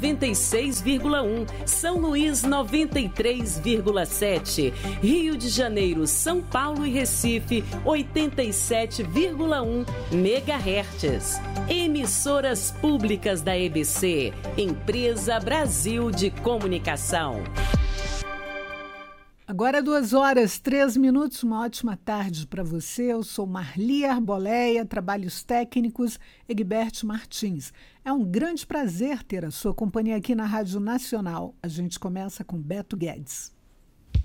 96,1, São Luís 93,7, Rio de Janeiro, São Paulo e Recife 87,1 MHz. Emissoras públicas da EBC, Empresa Brasil de Comunicação. Agora 2h03, uma ótima tarde para você. Eu sou Marli Arboleia, trabalhos técnicos, Egberto Martins. É um grande prazer ter a sua companhia aqui na Rádio Nacional. A gente começa com Beto Guedes.